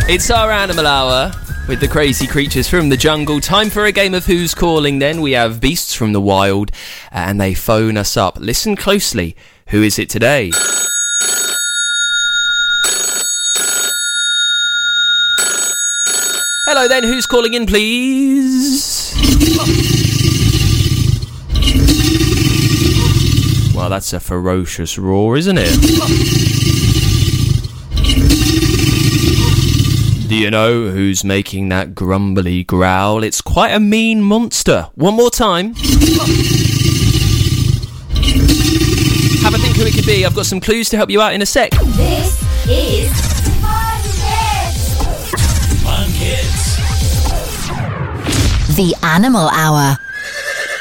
It's our Animal Hour with the crazy creatures from the jungle. Time for a game of Who's Calling then. We have beasts from the wild and they phone us up. Listen closely. Who is it today? Hello then, who's calling in, please? Well, that's a ferocious roar, isn't it? Do you know who's making that grumbly growl? It's quite a mean monster. One more time. Have a think who it could be. I've got some clues to help you out in a sec. This is Fun Kids. The Animal Hour.